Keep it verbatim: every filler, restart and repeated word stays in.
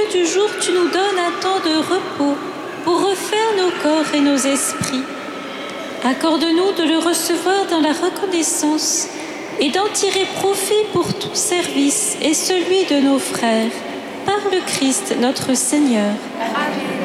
du jour, tu nous donnes un temps de repos pour refaire nos corps et nos esprits. Accorde-nous de le recevoir dans la reconnaissance et d'en tirer profit pour tout service et celui de nos frères, par le Christ notre Seigneur. Amen.